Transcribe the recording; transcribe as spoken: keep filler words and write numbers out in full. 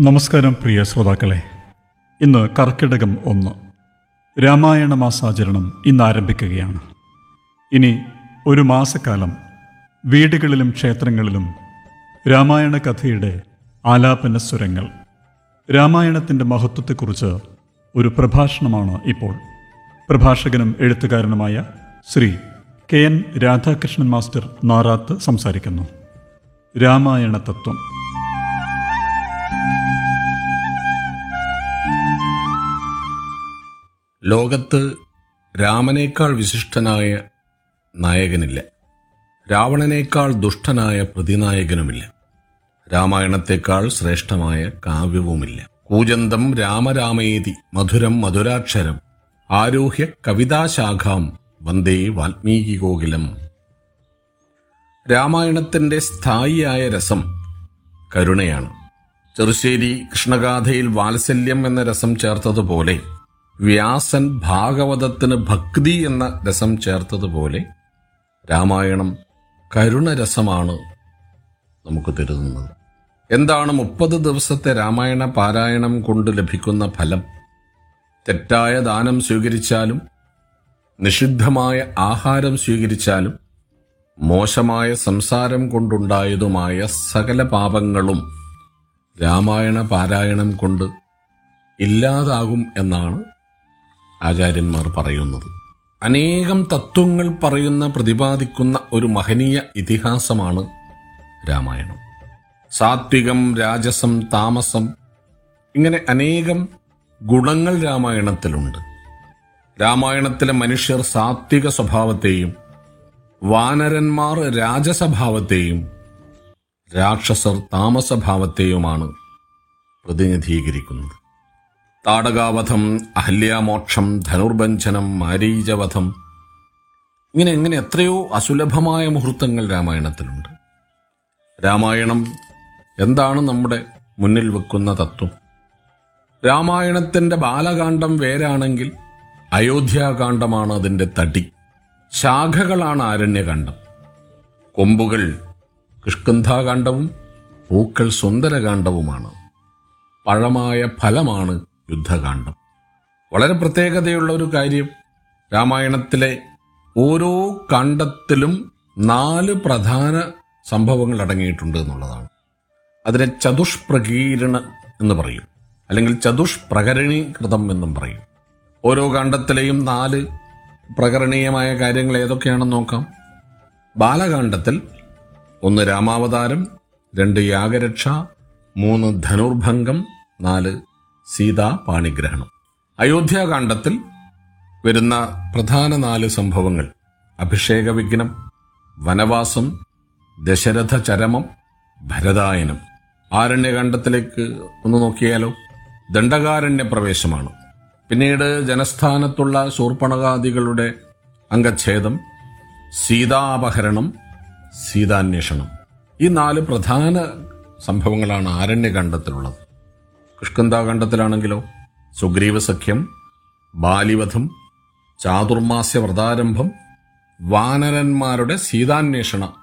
നമസ്കാരം പ്രിയ ശ്രോതാക്കളെ. ഇന്ന് കർക്കിടകം ഒന്ന്. രാമായണ മാസാചരണം ഇന്ന് ആരംഭിക്കുകയാണ്. ഇനി ഒരു മാസക്കാലം വീടുകളിലും ക്ഷേത്രങ്ങളിലും രാമായണ കഥയുടെ ആലാപന സ്വരങ്ങൾ. രാമായണത്തിൻ്റെ മഹത്വത്തെക്കുറിച്ച് ഒരു പ്രഭാഷണമാണ് ഇപ്പോൾ. പ്രഭാഷകനും എഴുത്തുകാരനുമായ Shri K N Radhakrishnan master Narath സംസാരിക്കുന്നു. രാമായണ തത്വം. ലോകത്ത് രാമനേക്കാൾ വിശിഷ്ടനായ നായകനില്ല. രാവണനേക്കാൾ ദുഷ്ടനായ പ്രതിനായകനുമില്ല. രാമായണത്തേക്കാൾ ശ്രേഷ്ഠമായ കാവ്യവുമില്ല. കൂജന്തം രാമരാമേതി മധുരം മധുരാക്ഷരം ആരോഹ്യ കവിതാശാഖാം വന്ദേ വാൽമീകികോകിലം. രാമായണത്തിന്റെ സ്ഥായിയായ രസം കരുണയാണ്. ചെറുശ്ശേരി കൃഷ്ണഗാഥയിൽ വാത്സല്യം എന്ന രസം ചേർത്തതുപോലെ, വ്യാസൻ ഭാഗവതത്തിന് ഭക്തി എന്ന രസം ചേർത്തതുപോലെ, രാമായണം കരുണരസമാണ് നമുക്ക് തരുന്നത്. എന്താണ് മുപ്പത് ദിവസത്തെ രാമായണ പാരായണം കൊണ്ട് ലഭിക്കുന്ന ഫലം? തെറ്റായ ദാനം സ്വീകരിച്ചാലും, നിഷിദ്ധമായ ആഹാരം സ്വീകരിച്ചാലും, മോശമായ സംസാരം കൊണ്ടുണ്ടായതുമായ സകല പാപങ്ങളും രാമായണ പാരായണം കൊണ്ട് ഇല്ലാതാകും എന്നാണ് ആചാര്യന്മാർ പറയുന്നത്. അനേകം തത്വങ്ങൾ പറയുന്ന പ്രതിപാദിക്കുന്ന ഒരു മഹനീയ ഇതിഹാസമാണ് രാമായണം. സാത്വികം, രാജസം, താമസം, ഇങ്ങനെ അനേകം ഗുണങ്ങൾ രാമായണത്തിലുണ്ട്. രാമായണത്തിലെ മനുഷ്യർ സാത്വിക സ്വഭാവത്തെയും, വാനരന്മാർ രാജസ്വഭാവത്തെയും, രാക്ഷസർ താമസഭാവത്തെയുമാണ് പ്രതിനിധീകരിക്കുന്നത്. താടകാവധം, അഹല്യാമോക്ഷം, ധനുർഭഞ്ജനം, മാരീചവധം, ഇങ്ങനെ ഇങ്ങനെ എത്രയോ അസുലഭമായ മുഹൂർത്തങ്ങൾ രാമായണത്തിലുണ്ട്. രാമായണം എന്താണ് നമ്മുടെ മുന്നിൽ വെക്കുന്ന തത്വം? രാമായണത്തിന്റെ ബാലകാന്ഡം വേരാണെങ്കിൽ അയോധ്യാകാന്ഡമാണ് അതിന്റെ തടി. ശാഖകളാണ് ആരണ്യകാന്ഡം. കൊമ്പുകൾ കിഷ്കിന്ധാകാന്ഡവും പൂക്കൾ സുന്ദരകാന്ഡവുമാണ്. പഴമായ ഫലമാണ് യുദ്ധകാന്ഡം. വളരെ പ്രത്യേകതയുള്ള ഒരു കാര്യം, രാമായണത്തിലെ ഓരോ കാണ്ഡത്തിലും നാല് പ്രധാന സംഭവങ്ങൾ അടങ്ങിയിട്ടുണ്ട് എന്നുള്ളതാണ്. അതിനെ ചതുഷ്പ്രകീരണ എന്ന് പറയും, അല്ലെങ്കിൽ ചതുഷ്പ്രകരണീകൃതം എന്നും പറയും. ഓരോ കാണ്ഡത്തിലെയും നാല് പ്രകരണീയമായ കാര്യങ്ങൾ ഏതൊക്കെയാണെന്ന് നോക്കാം. ബാലകാണ്ഡത്തിൽ ഒന്ന് രാമാവതാരം, രണ്ട് യാഗരക്ഷ, മൂന്ന് ധനുർഭംഗം, നാല് സീതാ പാണിഗ്രഹണം. അയോധ്യാകാന്ഡത്തിൽ വരുന്ന പ്രധാന നാല് സംഭവങ്ങൾ അഭിഷേക വിഘ്നം, വനവാസം, ദശരഥ ചരമം, ഭരതായനം. ആരണ്യകാന്ഡത്തിലേക്ക് ഒന്ന് നോക്കിയാലോ? ദണ്ഡകാരണ്യ പ്രവേശമാണ്. പിന്നീട് ജനസ്ഥാനത്തുള്ള ശൂർപ്പണഖാദികളുടെ അംഗച്ഛേദം, സീതാപഹരണം, സീതാന്വേഷണം. ഈ നാല് പ്രധാന സംഭവങ്ങളാണ് ആരണ്യകാന്ഡത്തിലുള്ളത്. കിഷ്കിന്ധാകാന്ഡത്തിലാണെങ്കിലോ സുഗ്രീവ സഖ്യം, ബാലിവധം, ചാതുർമാസ്യ വ്രതാരംഭം, വാനരന്മാരുടെ സീതാന്വേഷണ